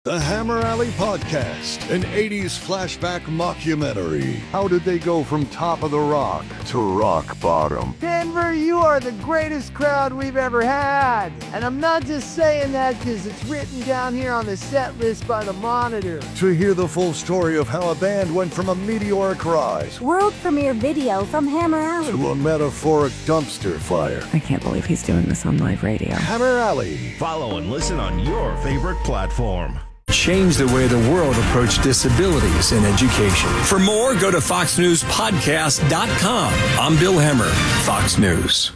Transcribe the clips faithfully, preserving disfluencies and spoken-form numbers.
The Hammer Alley Podcast, an eighties flashback mockumentary. How did they go from top of the rock to rock bottom? Denver, you are the greatest crowd we've ever had. And I'm not just saying that because it's written down here on the set list by the Monitor. To hear the full story of how a band went from a meteoric rise, world premiere video from Hammer Alley, to a metaphoric dumpster fire. I can't believe he's doing this on live radio. Hammer Alley. Follow and listen on your favorite platform. Change the way the world approaches disabilities in education. For more, go to fox news podcast dot com. I'm Bill Hemmer, Fox News.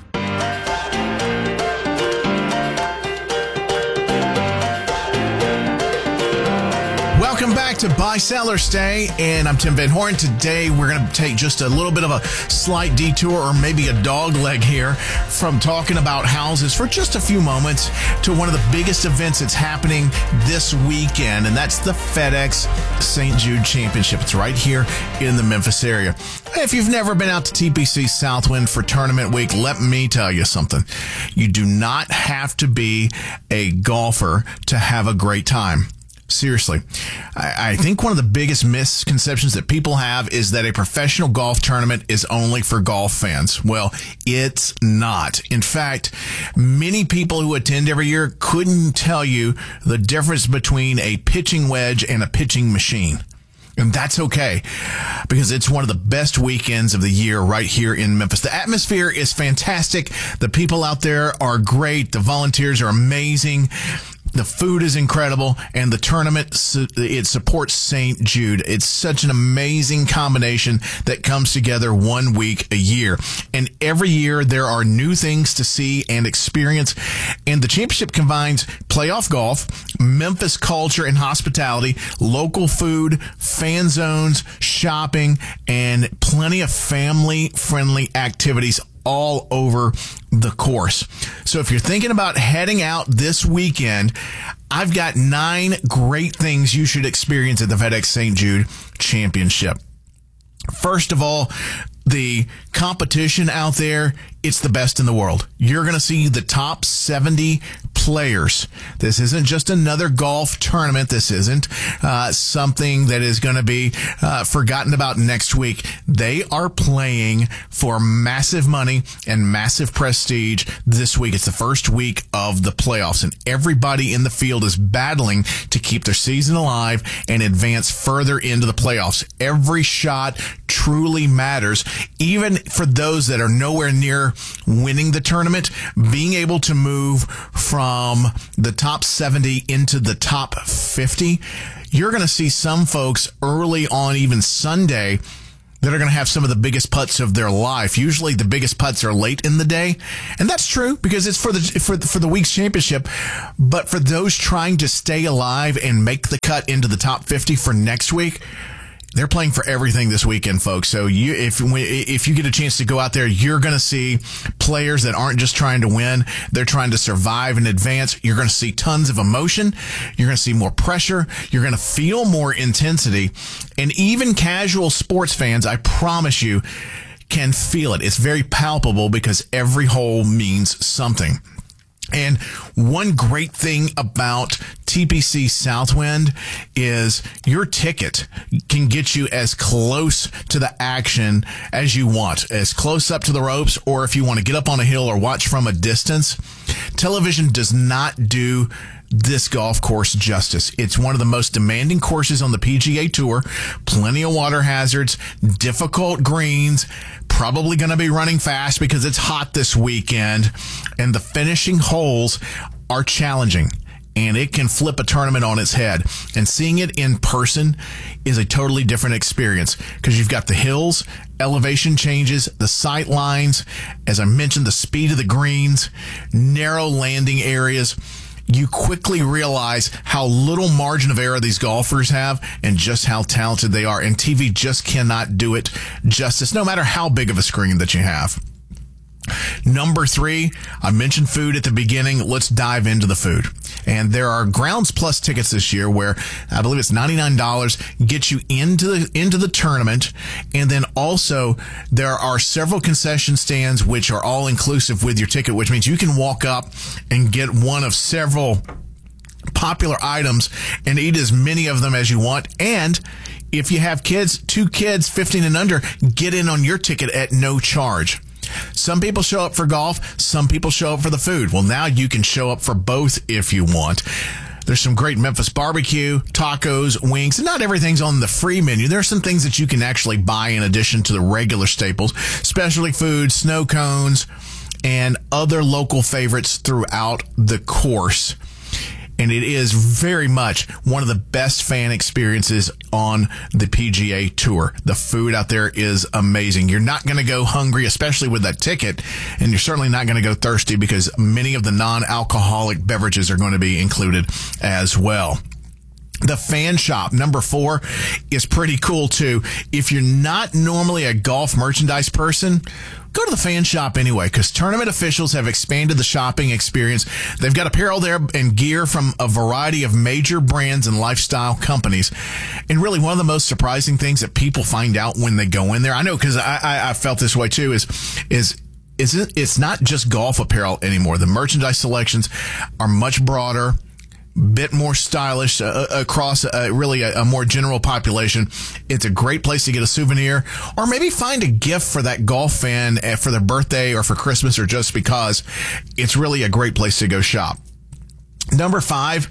Welcome back to Buy, Sell, or Stay, and I'm Tim Van Horn. Today, we're going to take just a little bit of a slight detour, or maybe a dog leg here, from talking about houses for just a few moments to one of the biggest events that's happening this weekend, and that's the FedEx Saint Jude Championship. It's right here in the Memphis area. If you've never been out to T P C Southwind for tournament week, let me tell you something. You do not have to be a golfer to have a great time. Seriously, I, I think one of the biggest misconceptions that people have is that a professional golf tournament is only for golf fans. Well, it's not. In fact, many people who attend every year couldn't tell you the difference between a pitching wedge and a pitching machine. And that's okay, because it's one of the best weekends of the year right here in Memphis. The atmosphere is fantastic. The people out there are great. The volunteers are amazing. The food is incredible, and the tournament, it supports Saint Jude. It's such an amazing combination that comes together one week a year. And every year there are new things to see and experience. And the championship combines playoff golf, Memphis culture and hospitality, local food, fan zones, shopping, and plenty of family-friendly activities all over the course. So if you're thinking about heading out this weekend, I've got nine great things you should experience at the FedEx Saint Jude Championship. First of all, the competition out there, it's the best in the world. You're going to see the top seventy players. This isn't just another golf tournament. This isn't uh, something that is going to be uh, forgotten about next week. They are playing for massive money and massive prestige this week. It's the first week of the playoffs, and everybody in the field is battling to keep their season alive and advance further into the playoffs. Every shot truly matters, even for those that are nowhere near winning the tournament. Being able to move from the top seventy into the top fifty, you're going to see some folks early on, even Sunday, that are going to have some of the biggest putts of their life. Usually the biggest putts are late in the day, and that's true because it's for the for the, for the week's championship. But for those trying to stay alive and make the cut into the top fifty for next week, they're playing for everything this weekend, folks. So you, if if you get a chance to go out there, you're going to see players that aren't just trying to win. They're trying to survive and advance. You're going to see tons of emotion. You're going to see more pressure. You're going to feel more intensity. And even casual sports fans, I promise you, can feel it. It's very palpable because every hole means something. And one great thing about T P C Southwind is your ticket can get you as close to the action as you want, as close up to the ropes, or if you want to get up on a hill or watch from a distance. Television does not do this golf course justice. It's one of the most demanding courses on the P G A Tour. Plenty of water hazards, difficult greens, probably going to be running fast because it's hot this weekend, and the finishing holes are challenging, and it can flip a tournament on its head. And seeing it in person is a totally different experience because you've got the hills, elevation changes, the sight lines, as I mentioned, the speed of the greens, narrow landing areas. You quickly realize how little margin of error these golfers have and just how talented they are. And T V just cannot do it justice, no matter how big of a screen that you have. Number three, I mentioned food at the beginning. Let's dive into the food. And there are Grounds Plus tickets this year where I believe it's ninety-nine dollars, get you into the, into the tournament. And then also there are several concession stands which are all inclusive with your ticket, which means you can walk up and get one of several popular items and eat as many of them as you want. And if you have kids, two kids, fifteen and under, get in on your ticket at no charge. Some people show up for golf. Some people show up for the food. Well, now you can show up for both if you want. There's some great Memphis barbecue, tacos, wings, and not everything's on the free menu. There are some things that you can actually buy in addition to the regular staples, specialty foods, snow cones, and other local favorites throughout the course. And it is very much one of the best fan experiences on the P G A Tour. The food out there is amazing. You're not going to go hungry, especially with that ticket, and you're certainly not going to go thirsty because many of the non-alcoholic beverages are going to be included as well. The fan shop, number four, is pretty cool too. If you're not normally a golf merchandise person, go to the fan shop anyway, because tournament officials have expanded the shopping experience. They've got apparel there and gear from a variety of major brands and lifestyle companies. And really, one of the most surprising things that people find out when they go in there, I know because I, I, I felt this way too, is is is it, it's not just golf apparel anymore. The merchandise selections are much broader, bit more stylish uh, across uh, really a, a more general population. It's a great place to get a souvenir or maybe find a gift for that golf fan uh, for their birthday or for Christmas or just because. It's really a great place to go shop. Number five,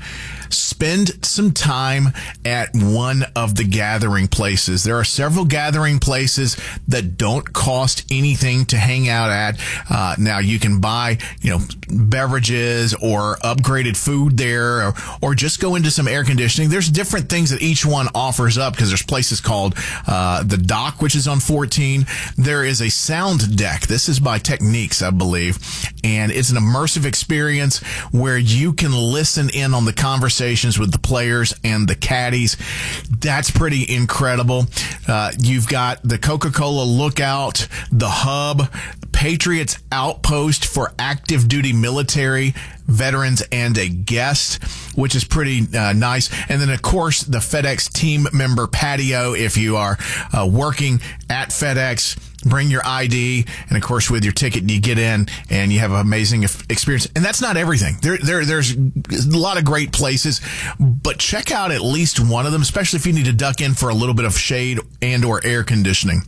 spend some time at one of the gathering places. There are several gathering places that don't cost anything to hang out at. Uh, now you can buy, you know, beverages or upgraded food there, or, or just go into some air conditioning. There's different things that each one offers up because there's places called uh, the Dock, which is on fourteen. There is a sound deck. This is by Techniques, I believe, and it's an immersive experience where you can listen in on the conversations with the players and the caddies. That's pretty incredible. Uh, you've got the Coca-Cola Lookout, the Hub, Patriots Outpost for active duty military, veterans, and a guest, which is pretty uh, nice. And then, of course, the FedEx team member patio. If you are uh, working at FedEx, bring your I D, and of course, with your ticket, you get in and you have an amazing experience. And that's not everything. There, there, there's a lot of great places, but check out at least one of them, especially if you need to duck in for a little bit of shade and or air conditioning.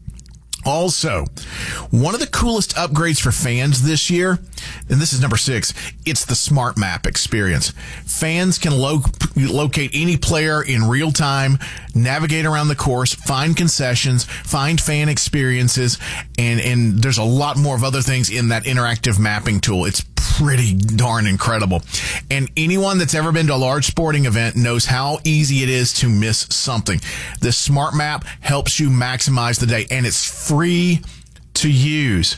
Also, one of the coolest upgrades for fans this year, and this is number six, it's the Smart Map experience. Fans can lo- locate any player in real time, navigate around the course, find concessions, find fan experiences, and, and there's a lot more of other things in that interactive mapping tool. It's pretty darn incredible. And anyone that's ever been to a large sporting event knows how easy it is to miss something. This Smart Map helps you maximize the day, and it's free to use.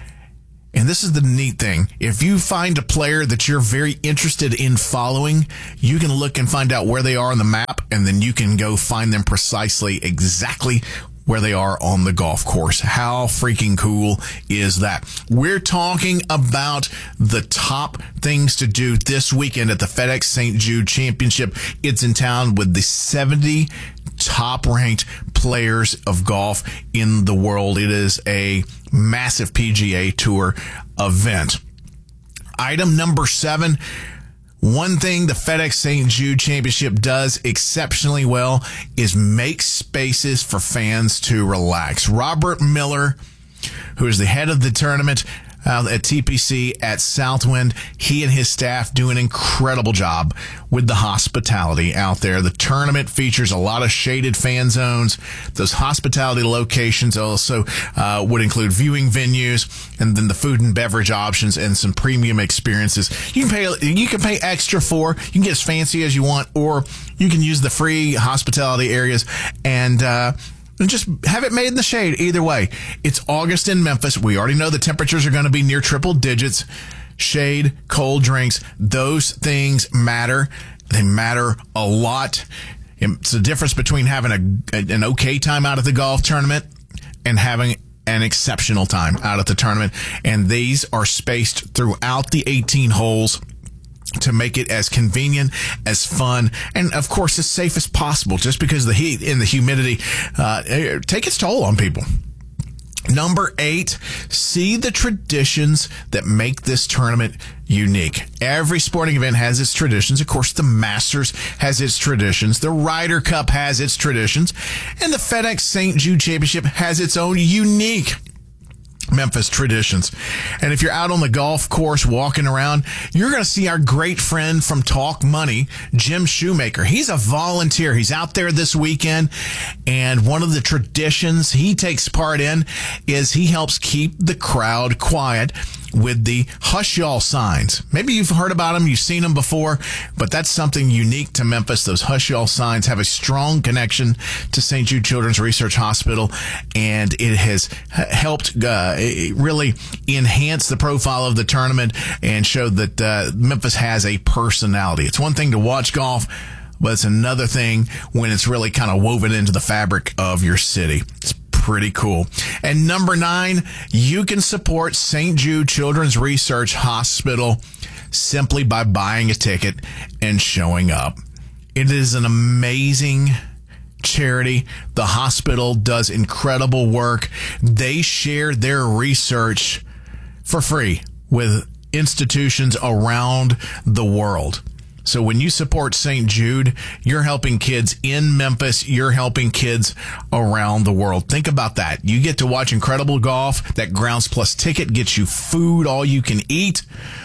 And this is the neat thing. If you find a player that you're very interested in following, you can look and find out where they are on the map, and then you can go find them precisely exactly where they are on the golf course. How freaking cool is that? We're talking about the top things to do this weekend at the FedEx Saint Jude Championship. It's in town with the seventy top-ranked players of golf in the world. It is a massive P G A Tour event. Item number seven. One thing the FedEx Saint Jude Championship does exceptionally well is make spaces for fans to relax. Robert Miller, who is the head of the tournament uh, at T P C at Southwind, he and his staff do an incredible job with the hospitality out there. The tournament features a lot of shaded fan zones. Those hospitality locations also uh, would include viewing venues, and then the food and beverage options and some premium experiences. You can pay you can pay extra for. You can get as fancy as you want, or you can use the free hospitality areas and uh, and just have it made in the shade. Either way, it's August in Memphis. We already know the temperatures are going to be near triple digits. Shade, cold drinks, those things matter. They matter a lot. It's the difference between having a, an okay time out at the golf tournament and having an exceptional time out at the tournament. And these are spaced throughout the eighteen holes to make it as convenient, as fun, and of course as safe as possible, just because the heat and the humidity uh, take its toll on people. Number eight, see the traditions that make this tournament unique. Every sporting event has its traditions. Of course, the Masters has its traditions. The Ryder Cup has its traditions. And the FedEx Saint Jude Championship has its own unique Memphis traditions. And if you're out on the golf course walking around, you're going to see our great friend from Talk Money, Jim Shoemaker. He's a volunteer. He's out there this weekend, and one of the traditions he takes part in is he helps keep the crowd quiet with the Hush Y'all signs. Maybe you've heard about them, you've seen them before, but that's something unique to Memphis. Those Hush Y'all signs have a strong connection to Saint Jude Children's Research Hospital, and it has helped uh, really enhance the profile of the tournament and show that uh, Memphis has a personality. It's one thing to watch golf, but it's another thing when it's really kind of woven into the fabric of your city. It's pretty cool. And number nine, you can support Saint Jude Children's Research Hospital simply by buying a ticket and showing up. It is an amazing charity. The hospital does incredible work. They share their research for free with institutions around the world. So when you support Saint Jude, you're helping kids in Memphis. You're helping kids around the world. Think about that. You get to watch incredible golf. That Grounds Plus ticket gets you food, all you can eat.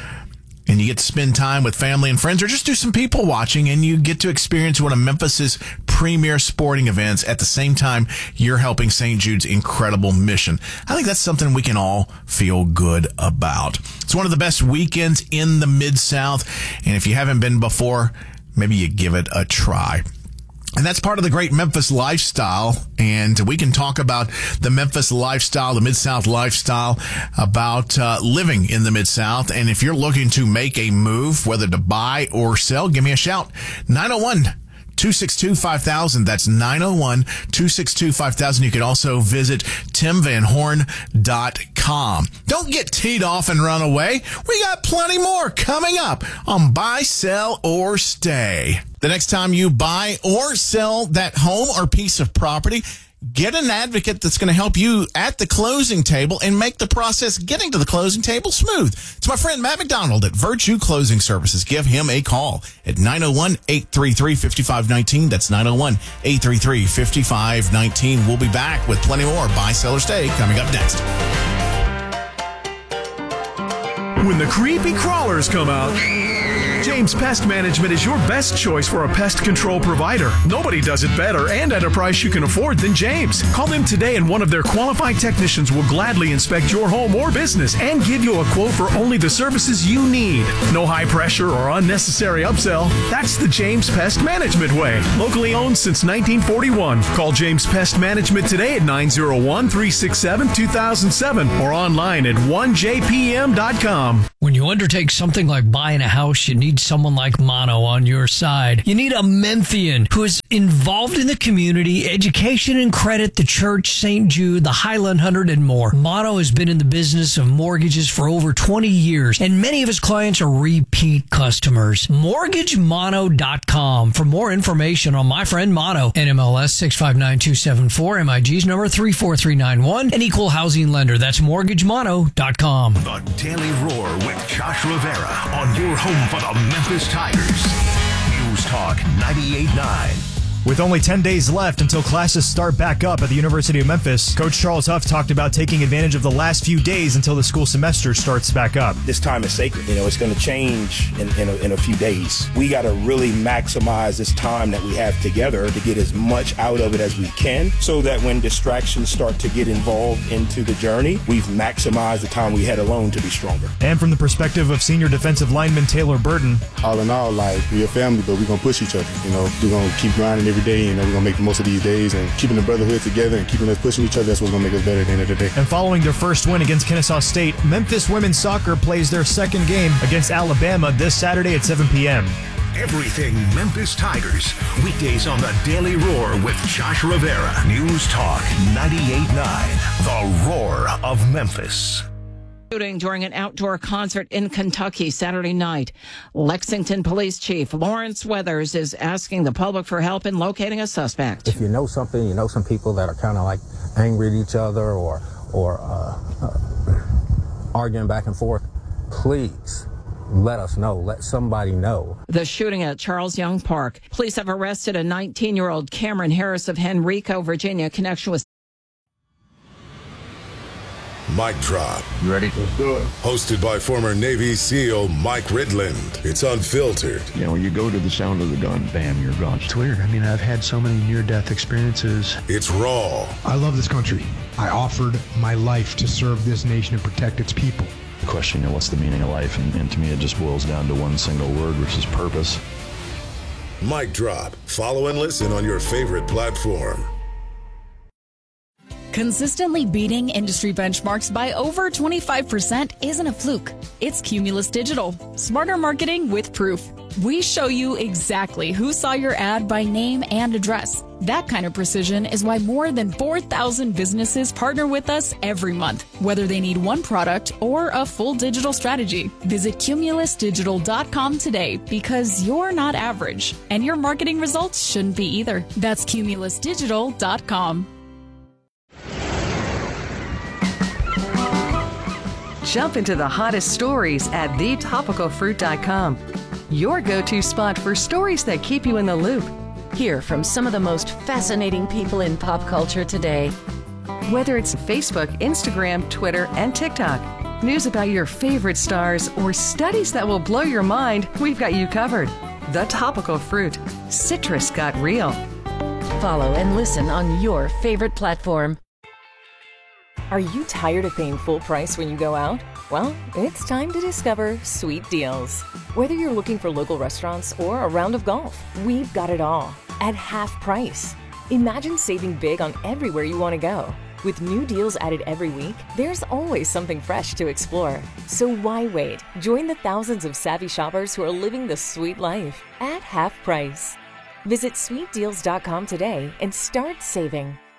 And you get to spend time with family and friends, or just do some people watching, and you get to experience one of Memphis's premier sporting events. At the same time, you're helping Saint Jude's incredible mission. I think that's something we can all feel good about. It's one of the best weekends in the Mid-South, and if you haven't been before, maybe you give it a try. And that's part of the great Memphis lifestyle. And we can talk about the Memphis lifestyle, the Mid-South lifestyle, about uh, living in the Mid-South. And if you're looking to make a move, whether to buy or sell, give me a shout. nine oh one, two six two, five thousand. That's nine oh one, two six two, five thousand. You can also visit tim van horn dot com. Don't get teed off and run away. We got plenty more coming up on Buy, Sell, or Stay. The next time you buy or sell that home or piece of property, get an advocate that's going to help you at the closing table and make the process getting to the closing table smooth. It's my friend Matt McDonald at Virtue Closing Services. Give him a call at nine oh one, eight three three, five five one nine. That's nine oh one, eight three three, five five one nine. We'll be back with plenty more Buy, Sell, or Stay coming up next. When the creepy crawlers come out, James Pest Management is your best choice for a pest control provider. Nobody does it better and at a price you can afford than James. Call them today and one of their qualified technicians will gladly inspect your home or business and give you a quote for only the services you need. No high pressure or unnecessary upsell. That's the James Pest Management way. Locally owned since nineteen forty-one. Call James Pest Management today at nine oh one, three six seven, two thousand seven or online at one j p m dot com. When you undertake something like buying a house, you need someone like Mono on your side. You need a Memphian who is involved in the community, education and credit, the church, Saint Jude, the Highland Hundred, and more. Mono has been in the business of mortgages for over twenty years, and many of his clients are repeat customers. mortgage mono dot com for more information on my friend Mono. N M L S six five nine two seven four, M I G's number three four three nine one, an equal housing lender. That's mortgage mono dot com. The Daily Roar with Josh Rivera on your home for the Memphis Tigers. News Talk ninety-eight point nine. With only ten days left until classes start back up at the University of Memphis, Coach Charles Huff talked about taking advantage of the last few days until the school semester starts back up. This time is sacred. You know, it's going to change in, in, a, in a few days. We got to really maximize this time that we have together to get as much out of it as we can so that when distractions start to get involved into the journey, we've maximized the time we had alone to be stronger. And from the perspective of senior defensive lineman Taylor Burton, all in all, like, we're a family, but we're going to push each other. You know, we're going to keep grinding every day, and we're going to make the most of these days, and keeping the brotherhood together and keeping us pushing each other, that's what's going to make us better at the end of the day. And following their first win against Kennesaw State, Memphis women's soccer plays their second game against Alabama this Saturday at seven p.m. Everything Memphis Tigers. Weekdays on the Daily Roar with Josh Rivera. News Talk ninety-eight point nine. The Roar of Memphis. Shooting during an outdoor concert in Kentucky Saturday night. Lexington Police Chief Lawrence Weathers is asking the public for help in locating a suspect. If you know something, you know some people that are kind of like angry at each other or or uh, uh, arguing back and forth, please let us know. Let somebody know. The shooting at Charles Young Park. Police have arrested a nineteen-year-old Cameron Harris of Henrico, Virginia, in connection with Mic Drop. You ready? Let's do it. Hosted by former Navy SEAL Mike Ridland. It's unfiltered. You know, when you go to the sound of the gun, bam, you're gone. It's weird. I mean, I've had so many near-death experiences. It's raw. I love this country. I offered my life to serve this nation and protect its people. The question, you know, what's the meaning of life? And, and to me, it just boils down to one single word, which is purpose. Mic Drop. Follow and listen on your favorite platform. Consistently beating industry benchmarks by over twenty-five percent isn't a fluke. It's Cumulus Digital. Smarter marketing with proof. We show you exactly who saw your ad by name and address. That kind of precision is why more than four thousand businesses partner with us every month, whether they need one product or a full digital strategy. Visit cumulus digital dot com today, because you're not average, and your marketing results shouldn't be either. That's cumulus digital dot com. Jump into the hottest stories at the topical fruit dot com. Your go-to spot for stories that keep you in the loop. Hear from some of the most fascinating people in pop culture today. Whether it's Facebook, Instagram, Twitter, and TikTok, news about your favorite stars, or studies that will blow your mind, we've got you covered. The Topical Fruit. Citrus got real. Follow and listen on your favorite platform. Are you tired of paying full price when you go out? Well, it's time to discover Sweet Deals. Whether you're looking for local restaurants or a round of golf, we've got it all at half price. Imagine saving big on everywhere you want to go. With new deals added every week, there's always something fresh to explore. So why wait? Join the thousands of savvy shoppers who are living the sweet life at half price. Visit sweet deals dot com today and start saving.